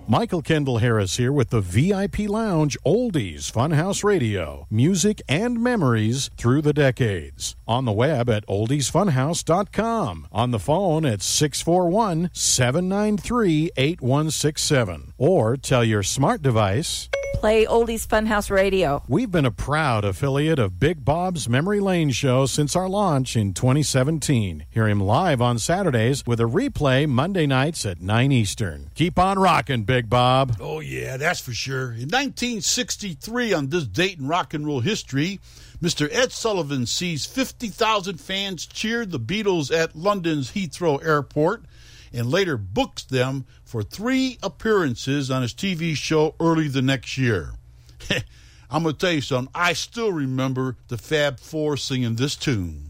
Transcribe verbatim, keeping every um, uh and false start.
Michael Kendall Harris here with the V I P Lounge Oldies Funhouse Radio. Music and memories through the decades. On the web at oldies funhouse dot com. On the phone at six four one, seven nine three, eight one six seven. Or tell your smart device, play Oldies Funhouse Radio. We've been a proud affiliate of Big Bob's Memory Lane Show since our launch in twenty seventeen. Hear him live on Saturdays with a replay Monday nights at nine Eastern. Keep on rocking, Big Bob. Oh, yeah, that's for sure. In nineteen sixty-three, on this date in rock and roll history, Mister Ed Sullivan sees fifty thousand fans cheer the Beatles at London's Heathrow Airport and later books them for three appearances on his T V show early the next year. I'm going to tell you something. I still remember the Fab Four singing this tune.